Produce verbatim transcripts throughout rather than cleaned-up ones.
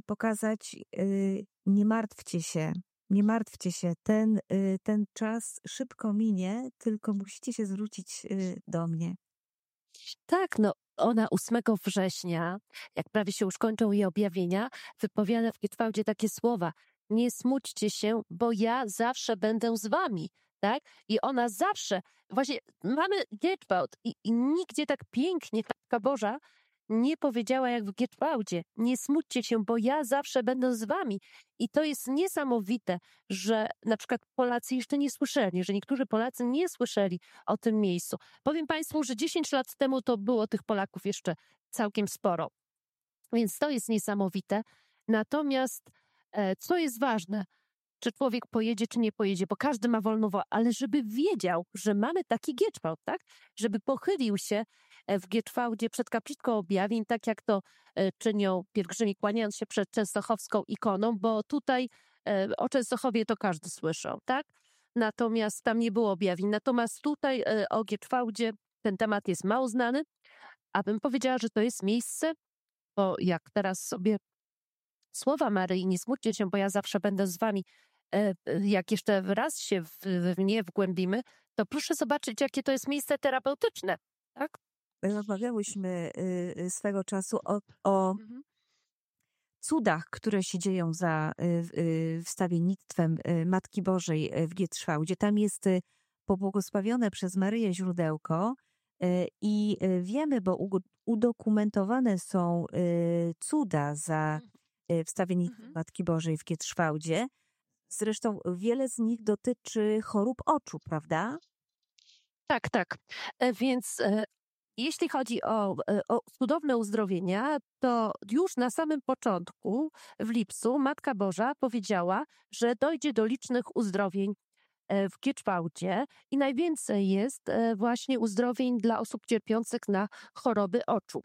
pokazać, y, nie martwcie się, nie martwcie się, ten, y, ten czas szybko minie, tylko musicie się zwrócić y, do mnie. Tak, no ona ósmego września, jak prawie się już kończą jej objawienia, wypowiada w Gietwałdzie takie słowa: nie smućcie się, bo ja zawsze będę z wami, tak? I ona zawsze, właśnie mamy Gietwałd i, i nigdzie tak pięknie Matka Boża nie powiedziała jak w Gietwałdzie: nie smućcie się, bo ja zawsze będę z wami. I to jest niesamowite, że na przykład Polacy jeszcze nie słyszeli, że niektórzy Polacy nie słyszeli o tym miejscu. Powiem Państwu, że dziesięć lat temu to było tych Polaków jeszcze całkiem sporo. Więc to jest niesamowite. Natomiast e, co jest ważne, czy człowiek pojedzie, czy nie pojedzie, bo każdy ma wolną wolę, ale żeby wiedział, że mamy taki Gietwałd, tak? Żeby pochylił się w Gietwałdzie przed kapliczką objawień, tak jak to e, czynią pielgrzymi, kłaniając się przed częstochowską ikoną, bo tutaj e, o Częstochowie to każdy słyszał, tak? Natomiast tam nie było objawień. Natomiast tutaj e, o Gietwałdzie ten temat jest mało znany, a bym powiedziała, że to jest miejsce, bo jak teraz sobie słowa Maryi, nie smućcie się, bo ja zawsze będę z wami, e, jak jeszcze raz się w, w nie wgłębimy, to proszę zobaczyć, jakie to jest miejsce terapeutyczne, tak? Rozmawiałyśmy y, y, swego czasu o, o Mhm. cudach, które się dzieją za y, y, wstawiennictwem y, Matki Bożej w Gietszwałdzie. Tam jest y, pobłogosławione przez Maryję źródełko y, i y, wiemy, bo u, udokumentowane są y, cuda za y, wstawiennictwem Mhm. Matki Bożej w Gietszwałdzie. Zresztą wiele z nich dotyczy chorób oczu, prawda? Tak, tak. E, Więc e, jeśli chodzi o, e, o cudowne uzdrowienia, to już na samym początku, w lipcu, Matka Boża powiedziała, że dojdzie do licznych uzdrowień e, w Gietszwałdzie i najwięcej jest e, właśnie uzdrowień dla osób cierpiących na choroby oczu.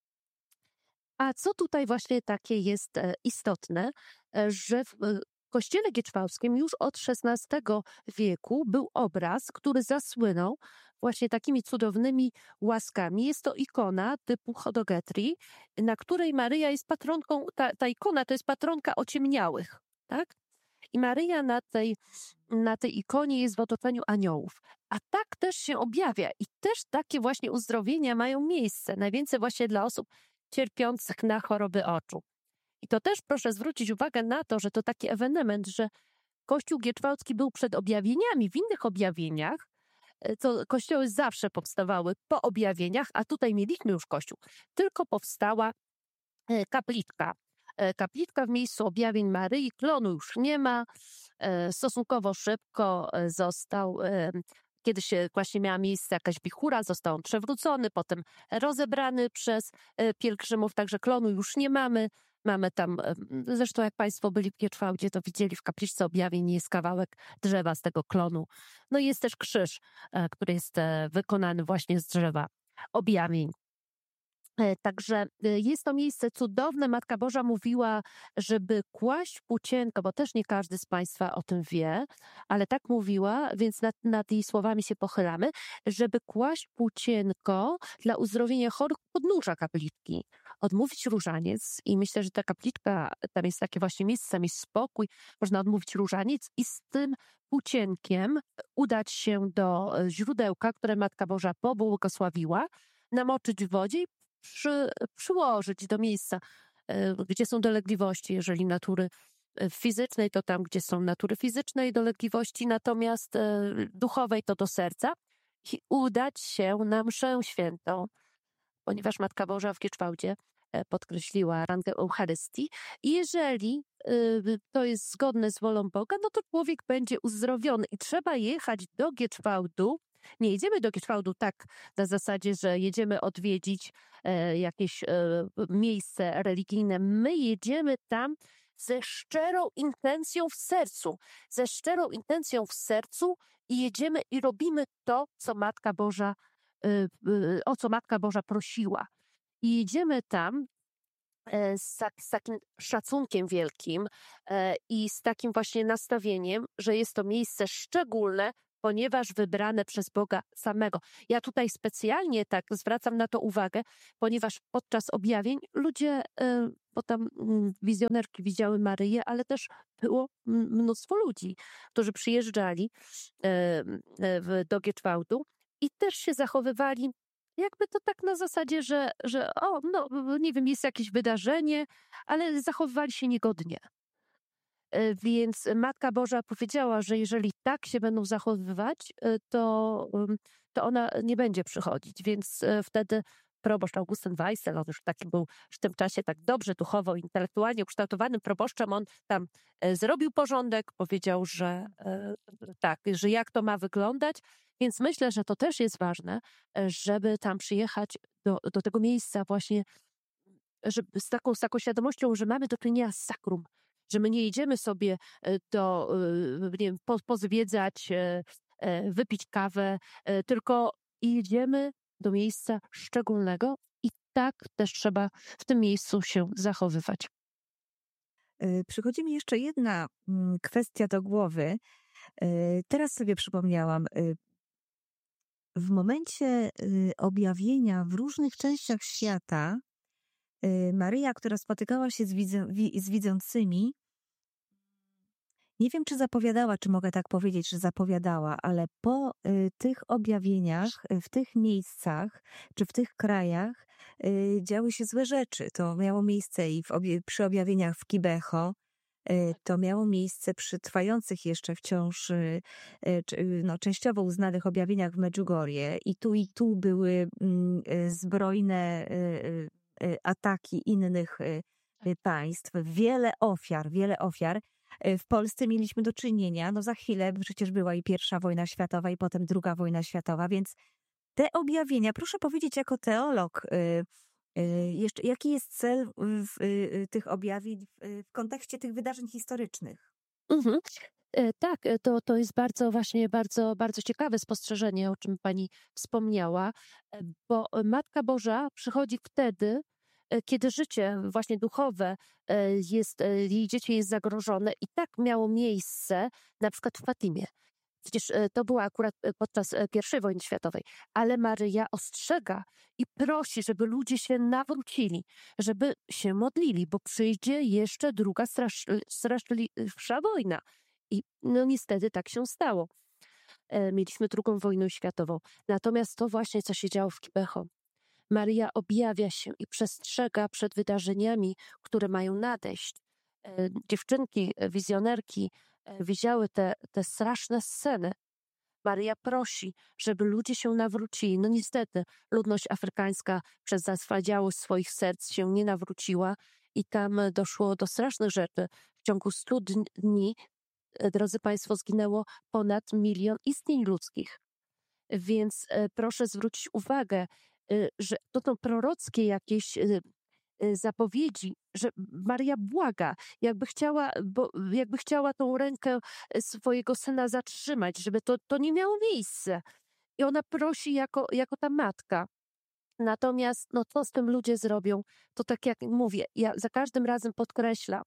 A co tutaj właśnie takie jest e, istotne, e, że w e, kościele gietszwałdzkim już od szesnastego wieku był obraz, który zasłynął właśnie takimi cudownymi łaskami. Jest to ikona typu Chodogetri, na której Maryja jest patronką, ta, ta ikona to jest patronka ociemniałych, tak? I Maryja na tej, na tej ikonie jest w otoczeniu aniołów. A tak też się objawia i też takie właśnie uzdrowienia mają miejsce. Najwięcej właśnie dla osób cierpiących na choroby oczu. I to też proszę zwrócić uwagę na to, że to taki ewenement, że Kościół gietszwałdzki był przed objawieniami. W innych objawieniach, to kościoły zawsze powstawały po objawieniach, a tutaj mieliśmy już kościół. Tylko powstała kapliczka. Kapliczka w miejscu objawień Maryi, klonu już nie ma. Stosunkowo szybko został, kiedyś właśnie miała miejsce jakaś wichura, został on przewrócony, potem rozebrany przez pielgrzymów, także klonu już nie mamy. Mamy tam, zresztą jak Państwo byli w Gietszwałdzie, to widzieli w kapliczce objawień jest kawałek drzewa z tego klonu. No i jest też krzyż, który jest wykonany właśnie z drzewa objawień. Także jest to miejsce cudowne. Matka Boża mówiła, żeby kłaść płócienko, bo też nie każdy z Państwa o tym wie, ale tak mówiła, więc nad, nad jej słowami się pochylamy, żeby kłaść płócienko dla uzdrowienia chorych podnóża kapliczki, odmówić różaniec i myślę, że ta kapliczka, tam jest takie właśnie miejsce, tam jest spokój, można odmówić różaniec i z tym płócienkiem udać się do źródełka, które Matka Boża pobłogosławiła, namoczyć w wodzie i Przy, przyłożyć do miejsca, gdzie są dolegliwości, jeżeli natury fizycznej, to tam, gdzie są natury fizycznej dolegliwości, natomiast duchowej to do serca i udać się na mszę świętą, ponieważ Matka Boża w Gietszwałdzie podkreśliła rangę Eucharystii i jeżeli to jest zgodne z wolą Boga, no to człowiek będzie uzdrowiony i trzeba jechać do Gietszwałdu. Nie jedziemy do Gietszwałdu tak na zasadzie, że jedziemy odwiedzić e, jakieś e, miejsce religijne. My jedziemy tam ze szczerą intencją w sercu. Ze szczerą intencją w sercu i jedziemy i robimy to, co Matka Boża, e, e, o co Matka Boża prosiła. I jedziemy tam e, z, tak, z takim szacunkiem wielkim e, i z takim właśnie nastawieniem, że jest to miejsce szczególne, ponieważ wybrane przez Boga samego. Ja tutaj specjalnie tak zwracam na to uwagę, ponieważ podczas objawień ludzie, e, bo tam mm, wizjonerki widziały Maryję, ale też było m- mnóstwo ludzi, którzy przyjeżdżali e, e, w- do Gietwałdu i też się zachowywali jakby to tak na zasadzie, że, że o, no nie wiem, jest jakieś wydarzenie, ale zachowywali się niegodnie. E, Więc Matka Boża powiedziała, że jeżeli tak się będą zachowywać, e, to, ym, to ona nie będzie przychodzić. Więc e, wtedy proboszcz Augustyn Weissel, on już taki był w tym czasie tak dobrze duchowo, intelektualnie ukształtowanym proboszczem, on tam e, zrobił porządek, powiedział, że e, tak, że jak to ma wyglądać. Więc myślę, że to też jest ważne, e, żeby tam przyjechać do, do tego miejsca właśnie żeby z taką, z taką świadomością, że mamy do czynienia z sakrum, że my nie idziemy sobie e, do, e, nie wiem, po, pozwiedzać, e, e, wypić kawę, e, tylko idziemy do miejsca szczególnego i tak też trzeba w tym miejscu się zachowywać. Y, Przychodzi mi jeszcze jedna mm, kwestia do głowy. Y, Teraz sobie przypomniałam, y, w momencie y, objawienia w różnych częściach świata, y, Maryja, która spotykała się z, widzę, wi- z widzącymi, nie wiem, czy zapowiadała, czy mogę tak powiedzieć, że zapowiadała, ale po y, tych objawieniach, y, w tych miejscach, czy w tych krajach y, działy się złe rzeczy. To miało miejsce i w obie- przy objawieniach w Kibeho, y, to miało miejsce przy trwających jeszcze wciąż y, y, czy- y, no, częściowo uznanych objawieniach w Medjugorje. I tu i tu były mm, y, zbrojne y, y, y, ataki innych y, y, państw. Wiele ofiar, wiele ofiar. Y, W Polsce mieliśmy do czynienia, no za chwilę przecież była i pierwsza wojna światowa, i potem druga wojna światowa, więc te objawienia, proszę powiedzieć jako teolog, y, y, jeszcze jaki jest cel w, y, y, tych objawień w, y, w kontekście tych wydarzeń historycznych? Mhm. E, Tak, e, to, to jest bardzo właśnie bardzo, bardzo ciekawe spostrzeżenie, o czym pani wspomniała, e, bo Matka Boża przychodzi wtedy, e, kiedy życie właśnie duchowe e, jest, e, jej dzieci jest zagrożone i tak miało miejsce na przykład w Fatimie. Przecież e, to było akurat e, podczas e, pierwszej wojny światowej, ale Maryja ostrzega i prosi, żeby ludzie się nawrócili, żeby się modlili, bo przyjdzie jeszcze druga strasz, straszliwsza wojna. I no niestety tak się stało. E, Mieliśmy drugą wojnę światową. Natomiast to właśnie, co się działo w Kibeho. Maryja objawia się i przestrzega przed wydarzeniami, które mają nadejść. E, Dziewczynki, e, wizjonerki e, widziały te, te straszne sceny. Maryja prosi, żeby ludzie się nawrócili. No niestety, ludność afrykańska przez zaswadziałość swoich serc się nie nawróciła i tam e, doszło do strasznych rzeczy. W ciągu stu dni, e, drodzy Państwo, zginęło ponad milion istnień ludzkich. Więc e, proszę zwrócić uwagę, e, że to są prorockie jakieś e, e, zapowiedzi, że Maria błaga, jakby chciała, bo, jakby chciała tą rękę e, swojego syna zatrzymać, żeby to, to nie miało miejsca. I ona prosi jako, jako ta matka. Natomiast no, co z tym ludzie zrobią, to tak jak mówię, ja za każdym razem podkreślam,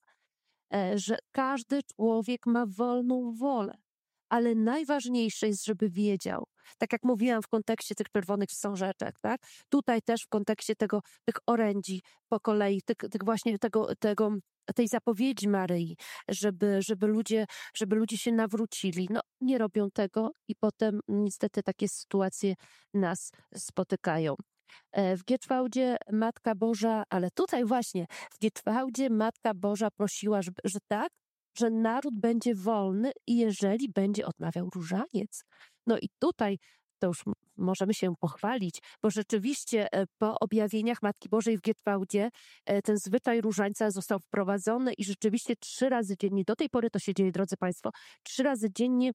e, że każdy człowiek ma wolną wolę. Ale najważniejsze jest, żeby wiedział, tak jak mówiłam w kontekście tych czerwonych wstążeczek, tak? Tutaj też w kontekście tego, tych orędzi po kolei, tych, tych właśnie tego, tego, tej zapowiedzi Maryi, żeby, żeby, ludzie, żeby ludzie się nawrócili. No, nie robią tego i potem niestety takie sytuacje nas spotykają. E, W Gietwałdzie Matka Boża, ale tutaj właśnie w Gietwałdzie Matka Boża prosiła, żeby, że tak, że naród będzie wolny i jeżeli będzie odmawiał różaniec. No i tutaj to już m- możemy się pochwalić, bo rzeczywiście e, po objawieniach Matki Bożej w Gietwałdzie e, ten zwyczaj różańca został wprowadzony i rzeczywiście trzy razy dziennie, do tej pory to się dzieje, drodzy Państwo, trzy razy dziennie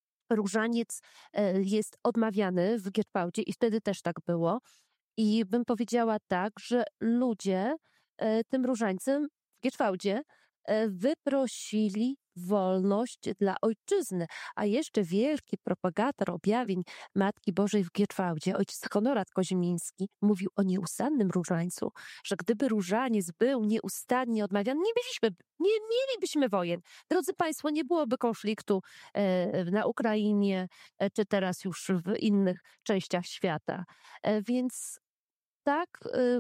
różaniec e, jest odmawiany w Gietwałdzie i wtedy też tak było. I bym powiedziała tak, że ludzie e, tym różańcem w Gietwałdzie e, wyprosili wolność dla ojczyzny. A jeszcze wielki propagator objawień Matki Bożej w Gietwałdzie, ojciec Honorat Koźmiński, mówił o nieustannym różańcu, że gdyby różaniec był nieustannie odmawiany, nie byliśmy, nie mielibyśmy wojen. Drodzy Państwo, nie byłoby konfliktu e, na Ukrainie, e, czy teraz już w innych częściach świata. E, więc tak, e,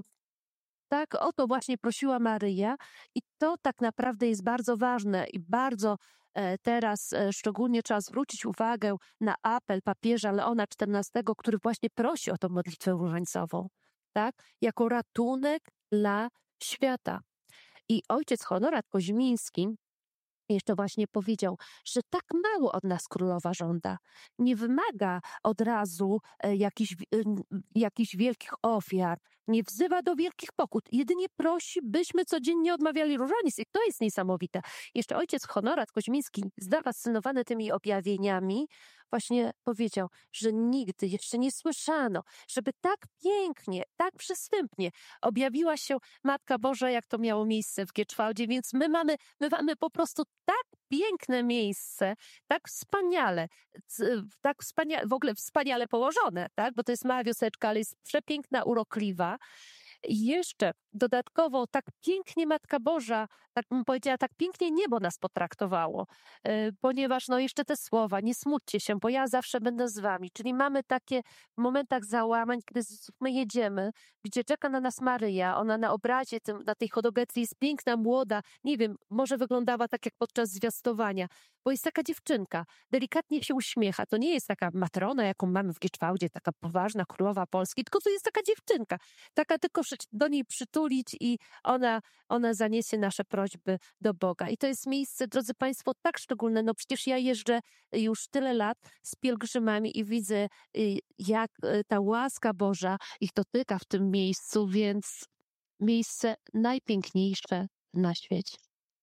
tak o to właśnie prosiła Maryja i to tak naprawdę jest bardzo ważne i bardzo e, teraz e, szczególnie trzeba zwrócić uwagę na apel papieża Leona czternastego, który właśnie prosi o tę modlitwę różańcową, tak? Jako ratunek dla świata. I ojciec Honorat Koźmiński jeszcze właśnie powiedział, że tak mało od nas królowa żąda. Nie wymaga od razu e, jakichś, e, jakichś wielkich ofiar, nie wzywa do wielkich pokut. Jedynie prosi, byśmy codziennie odmawiali różaniec. I to jest niesamowite. Jeszcze ojciec Honorat Koźmiński, zafascynowany tymi objawieniami, właśnie powiedział, że nigdy jeszcze nie słyszano, żeby tak pięknie, tak przystępnie objawiła się Matka Boża, jak to miało miejsce w Gietwałdzie, więc my mamy, my mamy po prostu tak piękne miejsce, tak wspaniale, tak wspaniale, w ogóle wspaniale położone, tak? Bo to jest mała wioseczka, ale jest przepiękna, urokliwa. I jeszcze dodatkowo tak pięknie Matka Boża, tak bym powiedziała, tak pięknie niebo nas potraktowało, yy, ponieważ no jeszcze te słowa, nie smućcie się, bo ja zawsze będę z wami, czyli mamy takie w momentach załamań, kiedy my jedziemy, gdzie czeka na nas Maryja, ona na obrazie, tym, na tej chodogetce jest piękna, młoda, nie wiem, może wyglądała tak jak podczas zwiastowania, bo jest taka dziewczynka, delikatnie się uśmiecha, to nie jest taka matrona, jaką mamy w Gietwałdzie, taka poważna królowa Polski, tylko to jest taka dziewczynka, taka tylko do niej przytulić i ona, ona zaniesie nasze prośby do Boga. I to jest miejsce, drodzy Państwo, tak szczególne. No przecież ja jeżdżę już tyle lat z pielgrzymami i widzę, jak ta łaska Boża ich dotyka w tym miejscu, więc miejsce najpiękniejsze na świecie.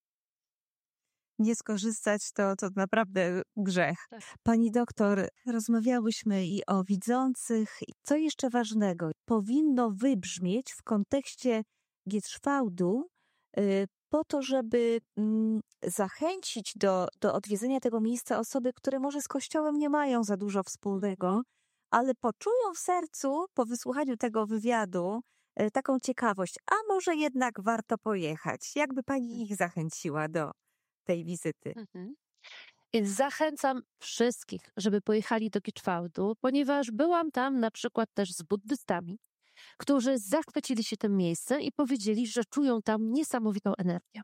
Nie skorzystać to, to naprawdę grzech. Tak. Pani doktor, rozmawiałyśmy i o widzących. Co jeszcze ważnego, powinno wybrzmieć w kontekście Gietwałdu y, po to, żeby mm, zachęcić do, do odwiedzenia tego miejsca osoby, które może z Kościołem nie mają za dużo wspólnego, ale poczują w sercu po wysłuchaniu tego wywiadu y, taką ciekawość, a może jednak warto pojechać. Jakby pani ich zachęciła do tej wizyty? Mhm. Więc zachęcam wszystkich, żeby pojechali do Gietwałdu, ponieważ byłam tam na przykład też z buddystami, którzy zachwycili się tym miejscem i powiedzieli, że czują tam niesamowitą energię.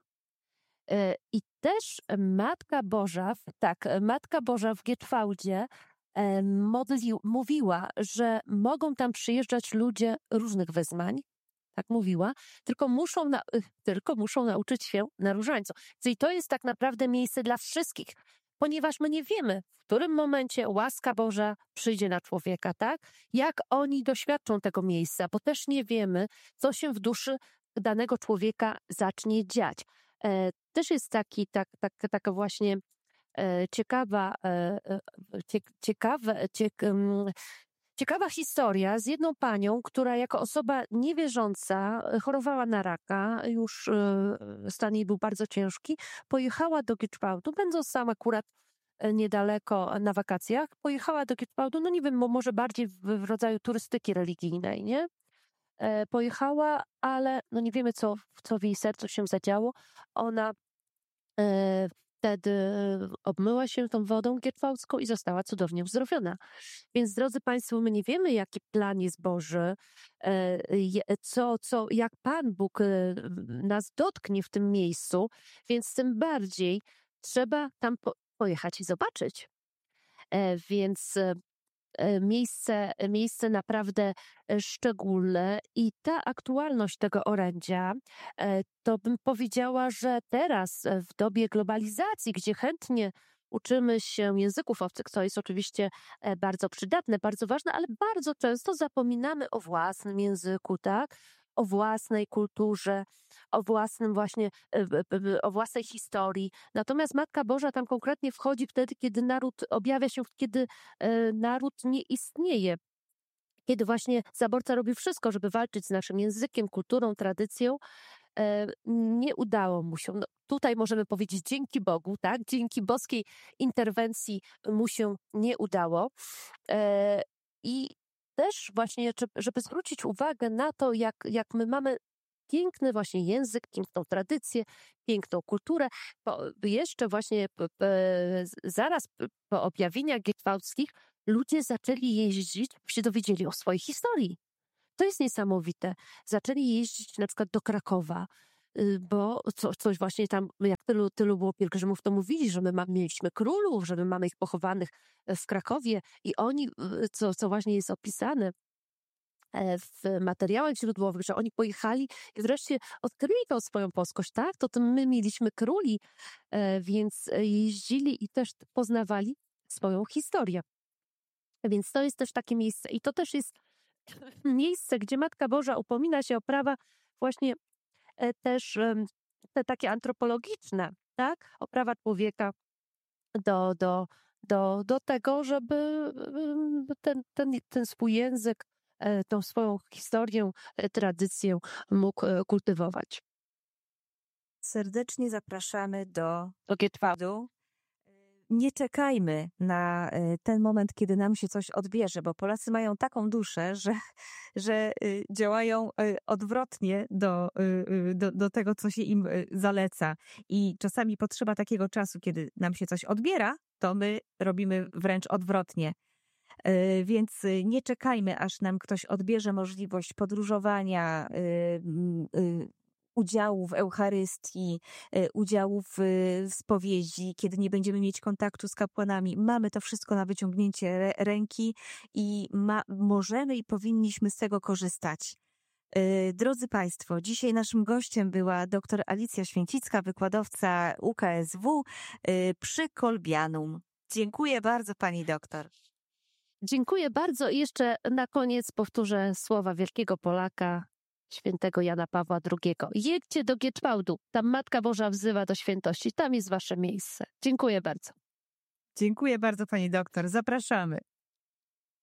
I też Matka Boża, tak, Matka Boża w Gietwałdzie modli, mówiła, że mogą tam przyjeżdżać ludzie różnych wyznań, tak mówiła, tylko muszą, na, tylko muszą nauczyć się na różańcu. Czyli to jest tak naprawdę miejsce dla wszystkich, ponieważ my nie wiemy, w którym momencie łaska Boża przyjdzie na człowieka, tak? Jak oni doświadczą tego miejsca, bo też nie wiemy, co się w duszy danego człowieka zacznie dziać. E, też jest taki, tak, tak, taka właśnie e, ciekawa, e, cie, ciekawe, ciek, Ciekawa historia z jedną panią, która jako osoba niewierząca chorowała na raka, już stan jej był bardzo ciężki, pojechała do Gietwałdu, będąc tam akurat niedaleko na wakacjach, pojechała do Gietwałdu, no nie wiem, może bardziej w, w rodzaju turystyki religijnej, nie? E, pojechała, ale no nie wiemy, co, co w jej sercu się zadziało. Ona e, Wtedy obmyła się tą wodą gietwałdzką i została cudownie uzdrowiona. Więc drodzy Państwo, my nie wiemy, jaki plan jest Boży, co, co, jak Pan Bóg nas dotknie w tym miejscu, więc tym bardziej trzeba tam pojechać i zobaczyć. Więc Miejsce, miejsce naprawdę szczególne i ta aktualność tego orędzia, to bym powiedziała, że teraz w dobie globalizacji, gdzie chętnie uczymy się języków obcych, co jest oczywiście bardzo przydatne, bardzo ważne, ale bardzo często zapominamy o własnym języku, tak? O własnej kulturze, o własnym właśnie, o własnej historii. Natomiast Matka Boża tam konkretnie wchodzi wtedy, kiedy naród objawia się, kiedy naród nie istnieje. Kiedy właśnie zaborca robi wszystko, żeby walczyć z naszym językiem, kulturą, tradycją. nie udało mu się. No, tutaj możemy powiedzieć dzięki Bogu, tak? Dzięki boskiej interwencji mu się nie udało. I też właśnie, żeby zwrócić uwagę na to, jak, jak my mamy piękny właśnie język, piękną tradycję, piękną kulturę. Po, jeszcze właśnie p, p, zaraz po objawieniach gietwałdzkich ludzie zaczęli jeździć, się dowiedzieli o swojej historii. To jest niesamowite. Zaczęli jeździć na przykład do Krakowa, bo co, coś właśnie tam, jak tylu, tylu było pielgrzymów, to mówili, że my ma, mieliśmy królów, że my mamy ich pochowanych w Krakowie i oni, co, co właśnie jest opisane w materiałach źródłowych, że oni pojechali i wreszcie odkryli tą swoją polskość, tak? To, to my mieliśmy króli, więc jeździli i też poznawali swoją historię. Więc to jest też takie miejsce i to też jest miejsce, gdzie Matka Boża upomina się o prawa właśnie też te takie antropologiczne, tak? O prawa człowieka do, do, do, do tego, żeby ten, ten, ten swój język, tą swoją historię, tradycję mógł kultywować. Serdecznie zapraszamy do, do Gietwałdu. Nie czekajmy na ten moment, kiedy nam się coś odbierze, bo Polacy mają taką duszę, że, że działają odwrotnie do, do, do tego, co się im zaleca. I czasami potrzeba takiego czasu, kiedy nam się coś odbiera, to my robimy wręcz odwrotnie. Więc nie czekajmy, aż nam ktoś odbierze możliwość podróżowania, udziału w Eucharystii, udziału w spowiedzi, kiedy nie będziemy mieć kontaktu z kapłanami. Mamy to wszystko na wyciągnięcie ręki i ma, możemy i powinniśmy z tego korzystać. Drodzy Państwo, dzisiaj naszym gościem była dr Alicja Święcicka, wykładowca U K S W przy Kolbianum. Dziękuję bardzo Pani doktor. Dziękuję bardzo i jeszcze na koniec powtórzę słowa wielkiego Polaka, świętego Jana Pawła drugiego. Jedźcie do Gietwałdu, tam Matka Boża wzywa do świętości, tam jest wasze miejsce. Dziękuję bardzo. Dziękuję bardzo Pani doktor, zapraszamy.